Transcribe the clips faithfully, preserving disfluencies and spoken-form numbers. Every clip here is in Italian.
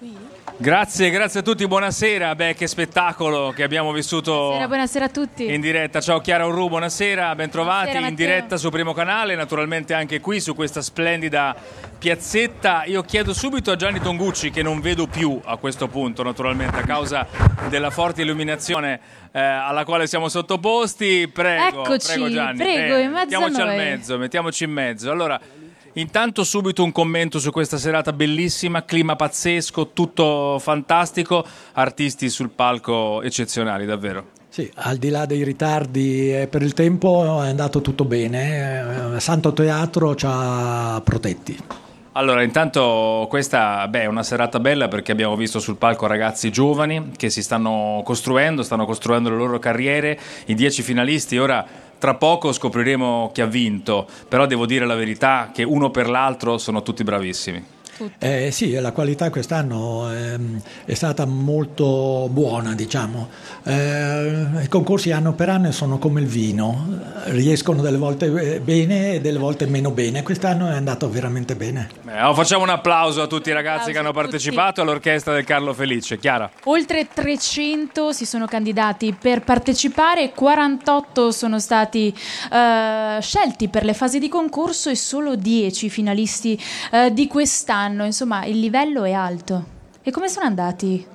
Grazie, grazie a tutti, buonasera. Beh, che spettacolo che abbiamo vissuto. Buonasera, buonasera a tutti. In diretta. Ciao Chiara Urru, buonasera, bentrovati. Buonasera, in diretta su Primo Canale, naturalmente anche qui su questa splendida piazzetta. Io chiedo subito a Gianni Tongucci, che non vedo più a questo punto, naturalmente a causa della forte illuminazione eh, alla quale siamo sottoposti. Prego, Eccoci, prego Gianni. prego, eh, in mezzo mettiamoci a noi. al mezzo, mettiamoci in mezzo. Allora, intanto subito un commento su questa serata bellissima, clima pazzesco, tutto fantastico, artisti sul palco eccezionali, davvero. Sì, al di là dei ritardi eh, per il tempo è andato tutto bene, eh, Santo Teatro ci ha protetti. Allora, intanto questa beh, è una serata bella perché abbiamo visto sul palco ragazzi giovani che si stanno costruendo, stanno costruendo le loro carriere, i dieci finalisti. Ora tra poco scopriremo chi ha vinto, però devo dire la verità che uno per l'altro sono tutti bravissimi. Eh, sì, la qualità quest'anno ehm, è stata molto buona, diciamo. Eh, I concorsi anno per anno sono come il vino, riescono delle volte bene e delle volte meno bene. Quest'anno è andato veramente bene. Beh, oh, facciamo un applauso a tutti i ragazzi Applauso che hanno a tutti. partecipato all'orchestra del Carlo Felice. Chiara? Oltre trecento si sono candidati per partecipare, quarantotto sono stati eh, scelti per le fasi di concorso e solo dieci finalisti eh, di quest'anno. Insomma, il livello è alto. E come sono andati?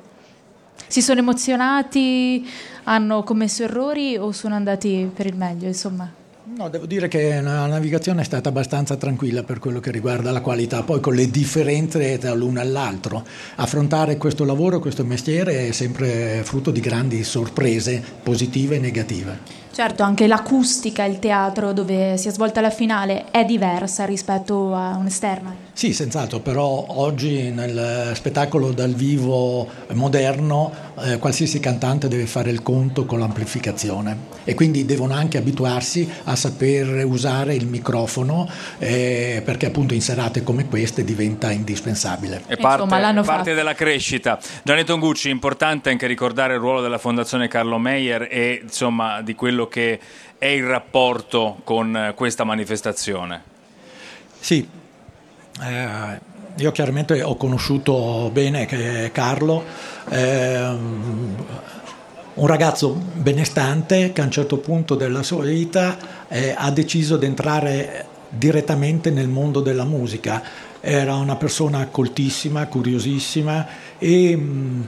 Si sono emozionati? Hanno commesso errori o sono andati per il meglio, insomma? No, devo dire che la navigazione è stata abbastanza tranquilla per quello che riguarda la qualità, poi con le differenze tra l'uno e l'altro. Affrontare questo lavoro, questo mestiere è sempre frutto di grandi sorprese positive e negative. Certo, anche l'acustica, il teatro dove si è svolta la finale è diversa rispetto a un'esterna. Sì, senz'altro, però oggi nel spettacolo dal vivo moderno eh, qualsiasi cantante deve fare il conto con l'amplificazione e quindi devono anche abituarsi a saper usare il microfono eh, perché appunto in serate come queste diventa indispensabile. È parte, Insomma, l'hanno è parte fatto. della crescita. Gianni Tongucci, importante anche ricordare il ruolo della Fondazione Carlo Meyer e insomma di quello che è il rapporto con questa manifestazione. Sì, eh, io chiaramente ho conosciuto bene che Carlo, eh, un ragazzo benestante che a un certo punto della sua vita eh, ha deciso di entrare direttamente nel mondo della musica. Era una persona coltissima, curiosissima e mh,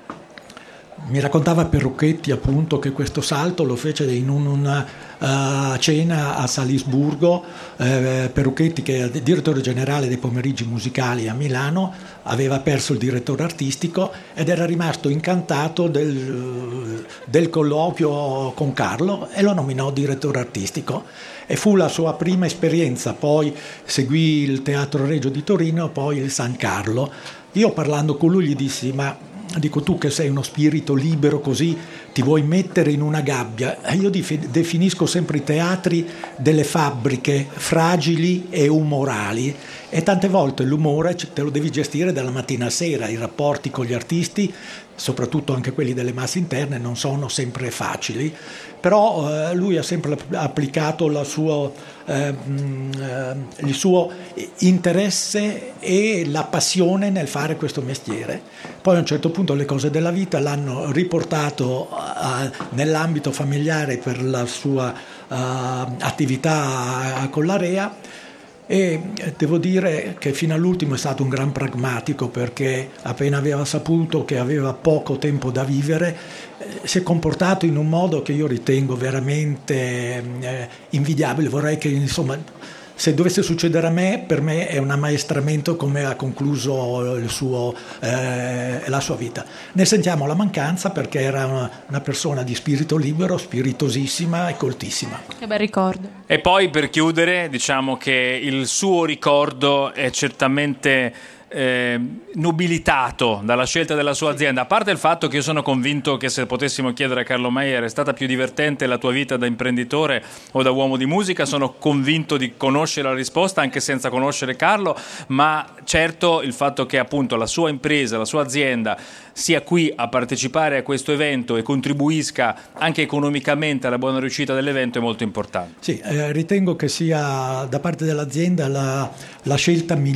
mi raccontava Perrucchetti appunto che questo salto lo fece in una uh, cena a Salisburgo. eh, Perrucchetti, che è il direttore generale dei pomeriggi musicali a Milano, aveva perso il direttore artistico ed era rimasto incantato del, del colloquio con Carlo e lo nominò direttore artistico e fu la sua prima esperienza. Poi seguì il Teatro Regio di Torino, poi il San Carlo. Io parlando con lui gli dissi: ma dico, tu che sei uno spirito libero così, ti vuoi mettere in una gabbia? Io definisco sempre i teatri delle fabbriche fragili e umorali e tante volte l'umore te lo devi gestire dalla mattina a sera. I rapporti con gli artisti, soprattutto anche quelli delle masse interne, non sono sempre facili, però eh, lui ha sempre applicato la sua, eh, mh, il suo interesse e la passione nel fare questo mestiere. Poi a un certo punto le cose della vita l'hanno riportato a, nell'ambito familiare per la sua uh, attività con l'Area e devo dire che fino all'ultimo è stato un gran pragmatico, perché appena aveva saputo che aveva poco tempo da vivere eh, si è comportato in un modo che io ritengo veramente eh, invidiabile. Vorrei che, insomma, se dovesse succedere a me, per me è un ammaestramento come ha concluso il suo, eh, la sua vita. Ne sentiamo la mancanza perché era una, una persona di spirito libero, spiritosissima e coltissima. Che bel ricordo. E poi per chiudere diciamo che il suo ricordo è certamente eh, nobilitato dalla scelta della sua azienda, a parte il fatto che io sono convinto che se potessimo chiedere a Carlo Meyer: è stata più divertente la tua vita da imprenditore o da uomo di musica, sono convinto di conoscere la risposta anche senza conoscere Carlo, ma certo il fatto che appunto la sua impresa, la sua azienda sia qui a partecipare a questo evento e contribuisca anche economicamente alla buona riuscita dell'evento è molto importante. Sì, eh, ritengo che sia da parte dell'azienda la, la scelta migliore